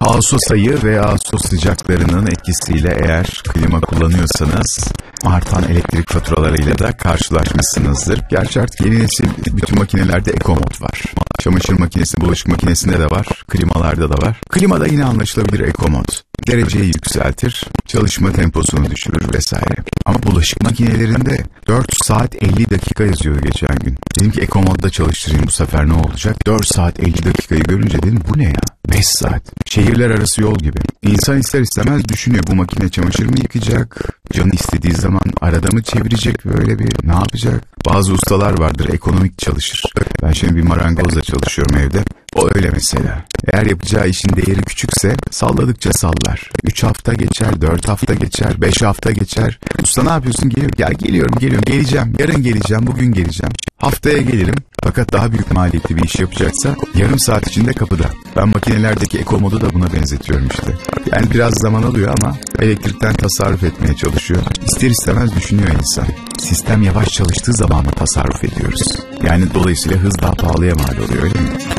Ağustos ayı ve Ağustos sıcaklarının etkisiyle eğer klima kullanıyorsanız artan elektrik faturalarıyla da karşılaşmışsınızdır. Gerçi artık yeni nesil bütün makinelerde Eco Mod var. Çamaşır makinesi, bulaşık makinesinde de var, klimalarda da var. Klimada yine anlaşılabilir Eco Mod. Dereceyi yükseltir, çalışma temposunu düşürür vesaire. Ama bulaşık makinelerinde 4 saat 50 dakika yazıyordu geçen gün. Dedim ki Eco Mod'da çalıştırayım, bu sefer ne olacak? 4 saat 50 dakikayı görünce dedim bu ne ya? 5 saat. Şehirler arası yol gibi. İnsan ister istemez düşünüyor, bu makine çamaşır mı yıkayacak? Canı istediği zaman arada mı çevirecek, böyle bir ne yapacak? Bazı ustalar vardır, ekonomik çalışır. Ben şimdi bir marangozla çalışıyorum evde. O öyle mesela. Eğer yapacağı işin değeri küçükse salladıkça sallar. 3 hafta geçer, 4 hafta geçer, 5 hafta geçer. Usta ne yapıyorsun? Ya geliyorum, geleceğim. Yarın geleceğim, bugün geleceğim. Haftaya gelirim. Fakat daha büyük maliyetli bir iş yapacaksa yarım saat içinde kapıda. Ben makinelerdeki Eco Mod'u da buna benzetiyorum işte. Yani biraz zaman alıyor ama elektrikten tasarruf etmeye çalışıyor. İster istemez düşünüyor insan. Sistem yavaş çalıştığı zaman mı tasarruf ediyoruz? Yani dolayısıyla hız daha pahalıya mal oluyor, öyle mi?